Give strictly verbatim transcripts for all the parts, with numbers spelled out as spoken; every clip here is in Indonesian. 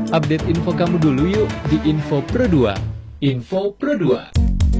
Update info kamu dulu yuk di Info Pro dua. Info Pro dua.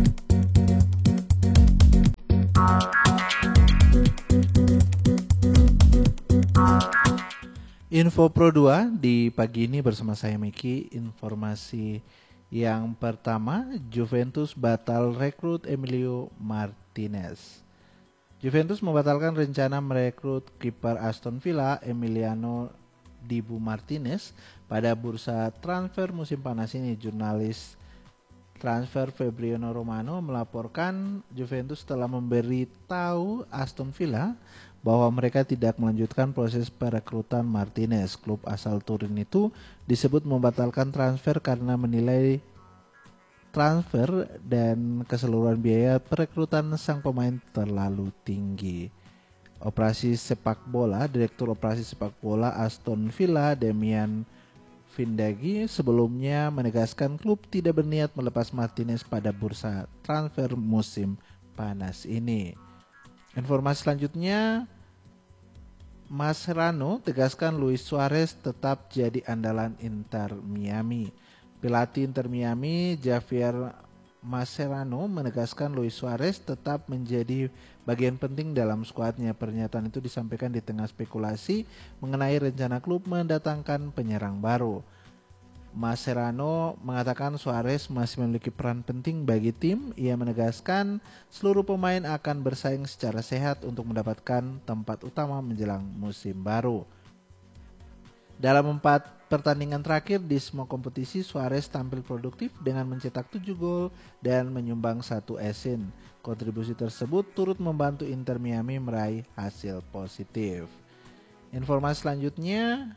Info Pro dua di pagi ini bersama saya Miki. Informasi yang pertama, Juventus batal rekrut Emilio Martinez. Juventus membatalkan rencana merekrut kiper Aston Villa Emiliano Dibu Martinez pada bursa transfer musim panas ini. Jurnalis transfer Fabriano Romano melaporkan Juventus telah memberitahu Aston Villa bahwa mereka tidak melanjutkan proses perekrutan Martinez. Klub asal Turin itu disebut membatalkan transfer karena menilai transfer dan keseluruhan biaya perekrutan sang pemain terlalu tinggi. Operasi sepak bola, Direktur Operasi Sepak Bola Aston Villa Demian Vindagi sebelumnya menegaskan klub tidak berniat melepas Martinez pada bursa transfer musim panas ini. Informasi selanjutnya, Mascherano tegaskan Luis Suarez tetap jadi andalan Inter Miami. Pelatih Inter Miami Javier Mascherano menegaskan Luis Suarez tetap menjadi bagian penting dalam skuadnya. Pernyataan itu disampaikan di tengah spekulasi mengenai rencana klub mendatangkan penyerang baru. Mascherano mengatakan Suarez masih memiliki peran penting bagi tim. Ia menegaskan seluruh pemain akan bersaing secara sehat untuk mendapatkan tempat utama menjelang musim baru. Dalam empat pertandingan terakhir di semua kompetisi, Suarez tampil produktif dengan mencetak tujuh gol dan menyumbang satu assist. Kontribusi tersebut turut membantu Inter Miami meraih hasil positif. Informasi selanjutnya,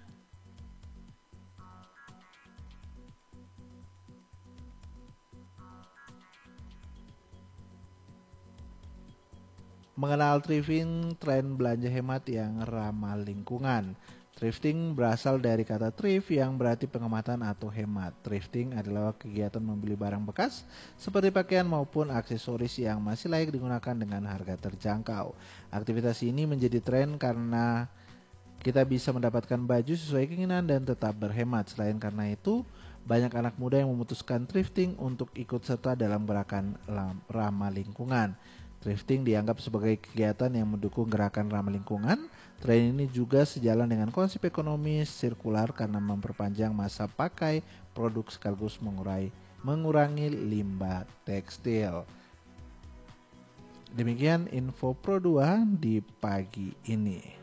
mengenal thrifting, tren belanja hemat yang ramah lingkungan. Thrifting berasal dari kata thrift yang berarti pengematan atau hemat. Thrifting adalah kegiatan membeli barang bekas seperti pakaian maupun aksesoris yang masih layak digunakan dengan harga terjangkau. Aktivitas ini menjadi tren karena kita bisa mendapatkan baju sesuai keinginan dan tetap berhemat. Selain karena itu, banyak anak muda yang memutuskan thrifting untuk ikut serta dalam gerakan ramah lingkungan. Thrifting dianggap sebagai kegiatan yang mendukung gerakan ramah lingkungan. Tren ini juga sejalan dengan konsep ekonomi sirkular karena memperpanjang masa pakai produk sekaligus mengurai, mengurangi limbah tekstil. Demikian Info Pro dua di pagi ini.